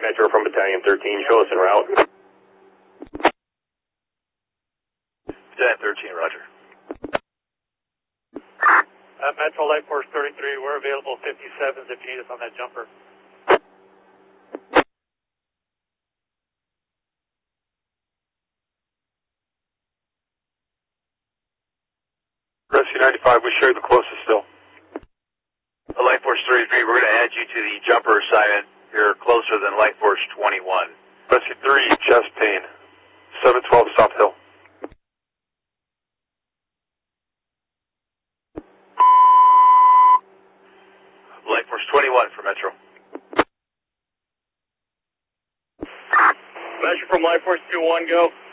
Metro from Battalion 13, show us en route. Battalion 13, roger. Metro Light Force 33, we're available 57s if you need us on that jumper. Rescue 95, we share the closest still. Light Force 33, we're going to add you to the jumper assignment. You're closer than Light Force 21. Rescue 3, chest pain. 712 South Hill. Light Force 21 for Metro. Metro from Light Force 21, go.